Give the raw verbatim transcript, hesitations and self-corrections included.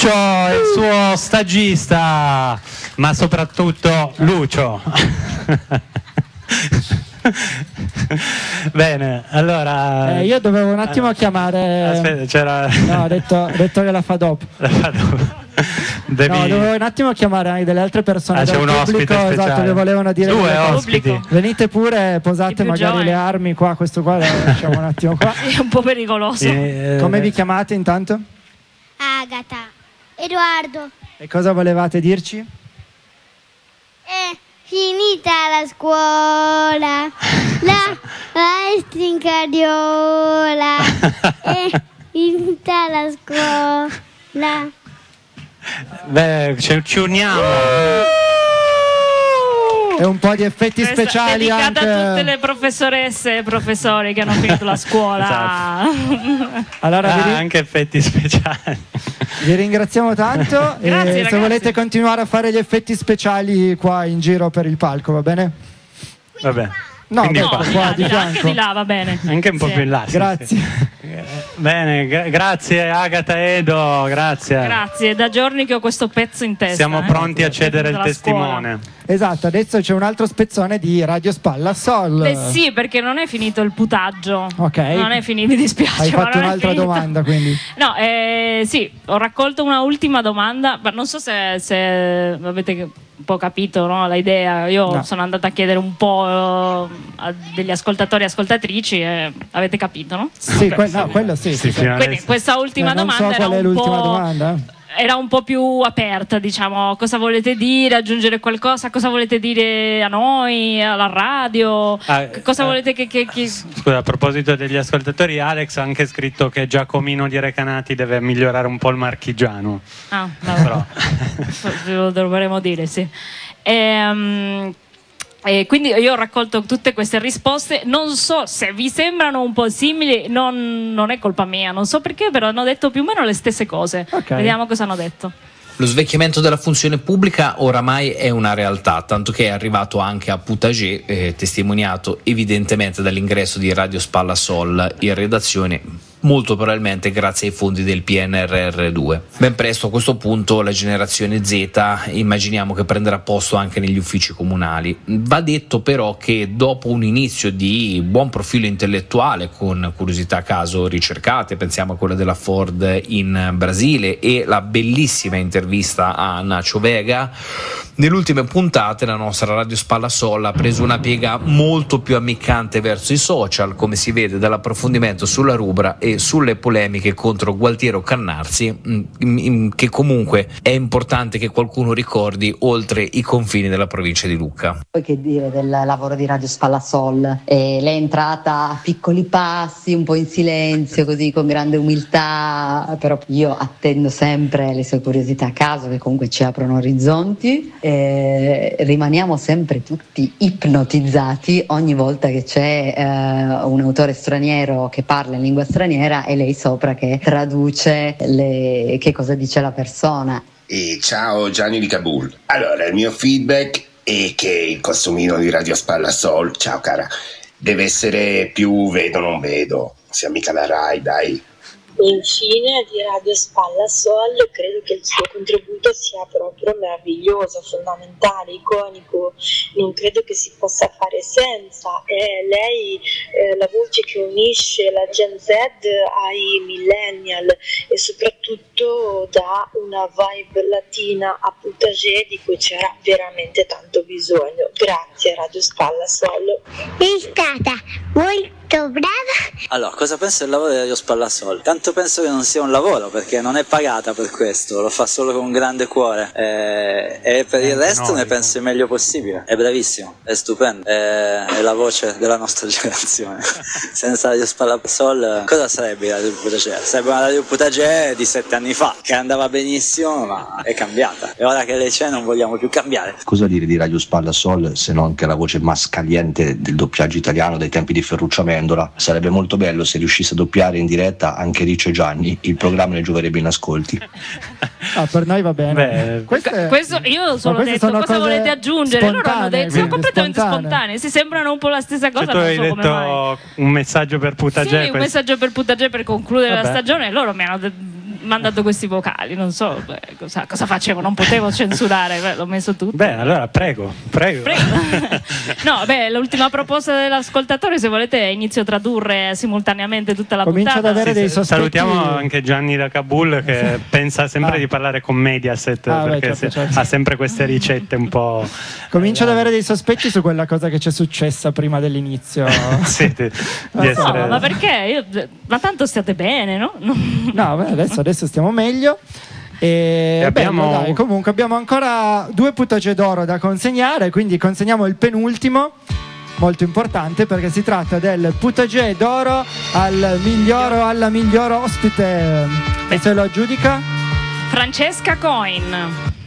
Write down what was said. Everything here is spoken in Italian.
Lucio e il suo stagista, ma soprattutto Lucio. Bene, allora eh, io dovevo un attimo chiamare. Aspetta, c'era. No, ho detto, ho detto che la fa dopo. La fa dopo. Devi... No, dovevo un attimo chiamare anche delle altre persone. Ah, c'è un pubblico, ospite speciale. Esatto, che volevano dire due ospiti. Venite pure, posate magari giovani. le armi qua. Questo qua lo lasciamo un attimo qua. È un po' pericoloso. Eh, Come vi chiamate intanto? Agata. Edoardo. E cosa volevate dirci? È finita la scuola. La maestra in carriola. È finita la scuola. Beh, ci, ci uniamo. E un po' di effetti Questa speciali dedicata anche a tutte le professoresse e professori che hanno finito la scuola. Esatto. Allora Ah, vi, ri- anche effetti speciali. vi ringraziamo tanto. Grazie, e ragazzi. se volete continuare a fare gli effetti speciali qua in giro per il palco, va bene? Vabbè. No, Quindi no, qua. qua, di là, di di là, anche fianco. di là va bene. Anche un po' Sì. più in là. sì, Grazie. sì. Bene, gra- grazie Agata Edo, grazie. Grazie, da giorni che ho questo pezzo in testa. Siamo eh. pronti a cedere il Della testimone. Esatto, adesso c'è un altro spezzone di Radio Spalla Sol. Eh sì, perché non è finito il putaggio. Ok. Non è finito, mi dispiace. Hai ma fatto non è un'altra finito. domanda, quindi. No, eh, sì, ho raccolto una ultima domanda, ma non so se, se avete un po' capito, no, l'idea. Io No. sono andata a chiedere un po' a degli ascoltatori e ascoltatrici e avete capito, no? Sì, que- no, quello sì. Sì, sì, sì. fino Quindi adesso. questa ultima Eh, non domanda so era qual è un l'ultima po'... domanda. Era un po' più aperta, diciamo, cosa volete dire, aggiungere qualcosa, cosa volete dire a noi, alla radio, Ah, cosa eh, volete che... che, che... Scusa, a proposito degli ascoltatori, Alex ha anche scritto che Giacomino di Recanati deve migliorare un po' il marchigiano. Ah, no, lo dovremmo dire, sì. Ehm, E quindi io ho raccolto tutte queste risposte, non so se vi sembrano un po' simili, non, non è colpa mia, non so perché, però hanno detto più o meno le stesse cose. Ok. Vediamo cosa hanno detto. Lo svecchiamento della funzione pubblica oramai è una realtà, tanto che è arrivato anche a Putagé, eh, testimoniato evidentemente dall'ingresso di Radio Spalla Sol in redazione, molto probabilmente grazie ai fondi del P N R R due. Ben presto a questo punto la generazione Z immaginiamo che prenderà posto anche negli uffici comunali. Va detto però che dopo un inizio di buon profilo intellettuale, con curiosità a caso ricercate, pensiamo a quella della Ford in Brasile e la bellissima intervista a Nacho Vega, nelle ultime puntate la nostra Radio Spalla Sol ha preso una piega molto più ammiccante verso i social, come si vede dall'approfondimento sulla Rubra e sulle polemiche contro Gualtiero Cannarsi, che comunque è importante che qualcuno ricordi oltre i confini della provincia di Lucca. Poi che dire del lavoro di Radio Spalla Sol? Eh, lei è entrata a piccoli passi, un po' in silenzio, così con grande umiltà, però io attendo sempre le sue curiosità a caso, che comunque ci aprono orizzonti. Eh, rimaniamo sempre tutti ipnotizzati ogni volta che c'è eh, un autore straniero che parla in lingua straniera e lei sopra che traduce le, che cosa dice la persona. E ciao Gianni di Kabul. Allora, il mio feedback è che il costumino di Radio Spalla Sol, ciao cara, deve essere più vedo non vedo, sia mica la Rai, dai. Infine di Radio Spalla Sol credo che il suo contributo sia proprio meraviglioso, fondamentale, iconico, non credo che si possa fare senza. È lei eh, la voce che unisce la Gen Z ai millennial e soprattutto dà una vibe latina a Putagé di cui c'era veramente tanto bisogno. Grazie Radio Spalla Sol. È stata molto brava. Allora, cosa penso del lavoro di Radio Spalla Sol? Tanto penso che non sia un lavoro, perché non è pagata per questo, lo fa solo con un grande cuore e, e per il resto noi. ne penso il meglio possibile. È bravissimo, è stupendo, è, è la voce della nostra generazione. Senza Radio Spalla Sol cosa sarebbe Radio Putagé? Sarebbe una Radio Putagé di sette anni fa, che andava benissimo ma è cambiata e ora che lei c'è non vogliamo più cambiare. Cosa dire di Radio Spalla Sol se non che la voce mascaliente del doppiaggio italiano dai tempi di Ferruccio Amendola? Sarebbe molto bello se riuscisse a doppiare in diretta anche Riccio e Gianni, il programma ne gioverebbe in ascolti. Ah, per noi va bene. Beh, Queste- Questo io solo ho queste detto sono cosa cose volete aggiungere. Loro hanno spontanee, detto, sono quindi, completamente spontanee. spontanee. Si sembrano un po' la stessa cosa. cioè, tu non hai so come mai. detto un messaggio per Putagé. Sì, un messaggio per Putagé per concludere Vabbè. la stagione. Loro mi hanno de- mandato questi vocali, non so beh, cosa, cosa facevo, non potevo censurare, beh, l'ho messo tutto. Beh, allora prego, prego. Prego. No, beh, l'ultima proposta dell'ascoltatore, se volete inizio a tradurre simultaneamente tutta la Comincia puntata. ad avere Sì, dei sì, sospetti. salutiamo anche Gianni da Kabul che pensa sempre Ah. di parlare con Mediaset Ah, beh, perché certo, se- certo. ha sempre queste ricette un po'. Comincio ad avere dei sospetti su quella cosa che ci è successa prima dell'inizio. Sì, di, di No, essere... ma perché? Io- ma tanto state bene, no? No, beh, adesso, adesso stiamo meglio. E E abbiamo- bello, dai, comunque abbiamo ancora due Potager d'oro da consegnare, quindi consegniamo il penultimo, molto importante perché si tratta del Potager d'oro al miglior o alla miglior ospite. E se lo aggiudica? Francesca Coin.